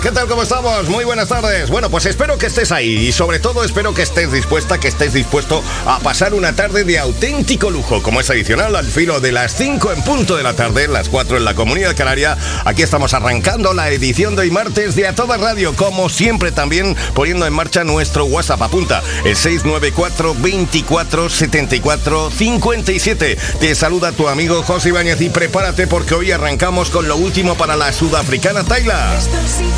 ¿qué tal? ¿Cómo estamos? Muy buenas tardes. Bueno, pues espero que estés ahí y sobre todo espero que estés dispuesta, que estés dispuesto a pasar una tarde de auténtico lujo, como es adicional al filo de las 5 en punto de la tarde, las 4 en la Comunidad Canaria. Aquí estamos arrancando la edición de hoy martes de A Toda Radio, como siempre también poniendo en marcha nuestro WhatsApp. Apunta, el 694 24 74 57. Te saluda tu amigo José Ibáñez y prepárate porque hoy arrancamos con lo último para la sudafricana Tayla.